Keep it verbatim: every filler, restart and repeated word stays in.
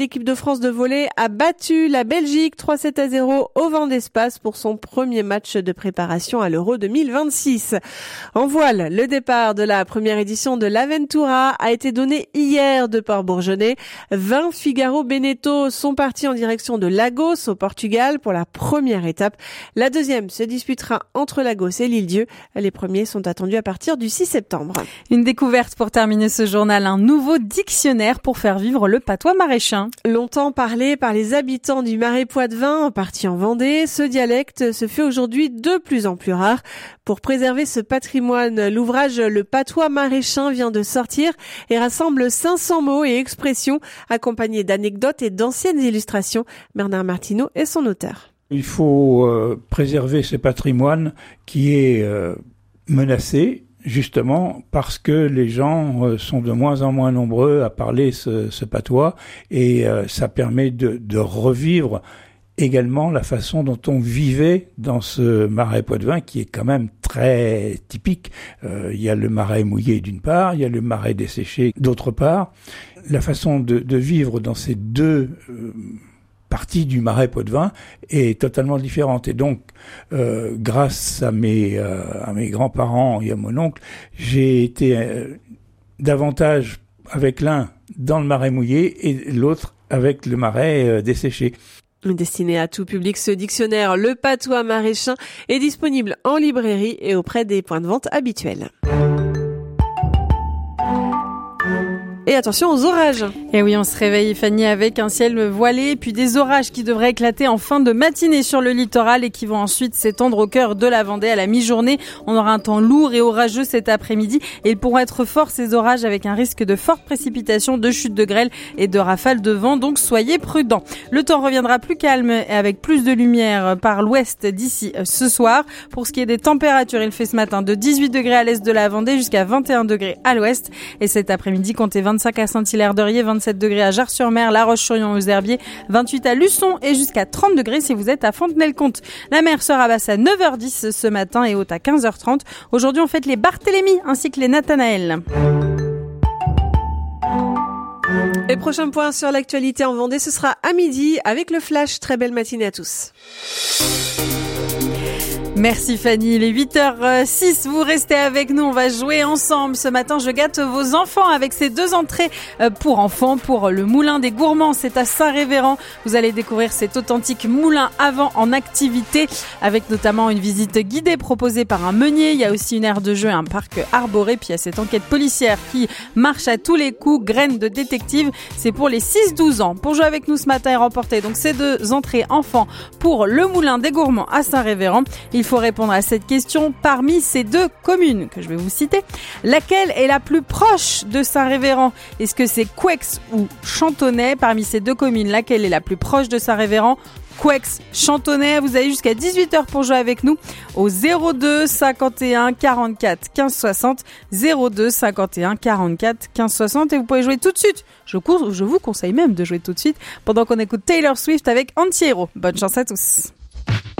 L'équipe de France de volley a battu la Belgique trois sept à zéro au vent d'espace pour son premier match de préparation à l'Euro deux mille vingt-six. En voile, le départ de la première édition de l'Aventura a été donné hier de Port-Bourgeonnais. vingt Figaro Beneteau sont partis en direction de Lagos au Portugal pour la première étape. La deuxième se disputera entre Lagos et l'Île-Dieu. Les premiers sont attendus à partir du six septembre. Une découverte pour terminer ce journal, un nouveau dictionnaire pour faire vivre le patois maraîchin. Longtemps parlé par les habitants du Marais Poitevin, partis en Vendée, ce dialecte se fait aujourd'hui de plus en plus rare. Pour préserver ce patrimoine, l'ouvrage Le patois maraîchin vient de sortir et rassemble cinq cents mots et expressions accompagnés d'anecdotes et d'anciennes illustrations. Bernard Martineau est son auteur. Il faut euh, préserver ce patrimoine qui est euh, menacé, justement parce que les gens euh, sont de moins en moins nombreux à parler ce, ce patois et euh, ça permet de, de revivre également la façon dont on vivait dans ce Marais Poitevin qui est quand même très typique. Euh, il y a le marais mouillé d'une part, il y a le marais desséché d'autre part. La façon de, de vivre dans ces deux euh, partie du Marais Poitevin est totalement différente. Et donc, euh, grâce à mes, euh, à mes grands-parents et à mon oncle, j'ai été euh, davantage avec l'un dans le marais mouillé et l'autre avec le marais euh, desséché. Destiné à tout public, ce dictionnaire Le patois maraîchin est disponible en librairie et auprès des points de vente habituels. Et attention aux orages. Et oui, on se réveille, Fanny, avec un ciel voilé, puis des orages qui devraient éclater en fin de matinée sur le littoral et qui vont ensuite s'étendre au cœur de la Vendée à la mi-journée. On aura un temps lourd et orageux cet après-midi et ils pourront être forts, ces orages, avec un risque de fortes précipitations, de chutes de grêle et de rafales de vent. Donc soyez prudents. Le temps reviendra plus calme et avec plus de lumière par l'ouest d'ici ce soir. Pour ce qui est des températures, il fait ce matin de dix-huit degrés à l'est de la Vendée jusqu'à vingt et un degrés à l'ouest. Et cet après-midi, comptez vingt-cinq à Saint-Hilaire-d'Eriez, vingt-sept degrés à Jars-sur-Mer, La Roche-sur-Yon aux Herbiers, vingt-huit à Luçon et jusqu'à trente degrés si vous êtes à Fontenay-le-Comte. La mer sera basse à neuf heures dix ce matin et haute à quinze heures trente. Aujourd'hui, on fête les Barthélemy ainsi que les Nathanaël. Les prochains points sur l'actualité en Vendée, ce sera à midi avec le Flash. Très belle matinée à tous. Merci Fanny, il est huit heures six, vous restez avec nous, on va jouer ensemble. Ce matin, je gâte vos enfants avec ces deux entrées pour enfants pour le Moulin des Gourmands. C'est à Saint-Révérend. Vous allez découvrir cet authentique moulin à vent en activité avec notamment une visite guidée proposée par un meunier. Il y a aussi une aire de jeu, un parc arboré, puis il y a cette enquête policière qui marche à tous les coups, graine de détective. C'est pour les six douze ans. Pour jouer avec nous ce matin et remporter donc ces deux entrées enfants pour le Moulin des Gourmands à Saint-Révérend, il faut répondre à cette question. Parmi ces deux communes que je vais vous citer, laquelle est la plus proche de Saint-Révérend? Est-ce que c'est Couex ou Chantonnay? Parmi ces deux communes, laquelle est la plus proche de Saint-Révérend? Couex, Chantonnay. Vous avez jusqu'à dix-huit heures pour jouer avec nous au zéro deux cinquante et un quarante-quatre quinze soixante, zéro deux cinquante et un quarante-quatre quinze soixante, et vous pouvez jouer tout de suite. Je, cours, je vous conseille même de jouer tout de suite pendant qu'on écoute Taylor Swift avec Anti-Héros. Bonne chance à tous.